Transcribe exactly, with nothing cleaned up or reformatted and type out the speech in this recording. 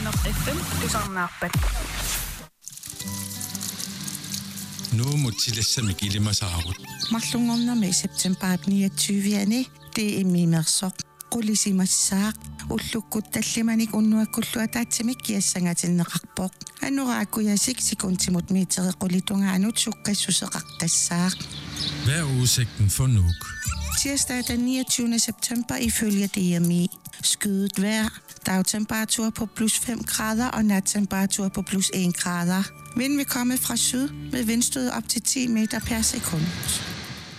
F M tusarnaarpat. Nu mutilassamik ilimasaarut. Mарлунгорнэрми септембер niogtyvende det er мимерсоq qulisimassaaq уллуккут таллиманик уннуаккуллуа таатсимик киассангатиннеқарпоқ анурааккуясик секунтимут миитереқулитунгаанут суккассусеқартассаақ. Hvad er udsigten for Nuuk? Tirsdag den niogtyvende september ifølge D M I. Skyet vejr, dagtemperatur på plus fem grader og nattemperatur på plus en grader. Vind vil komme fra syd med vindstød op til ti meter per sekund.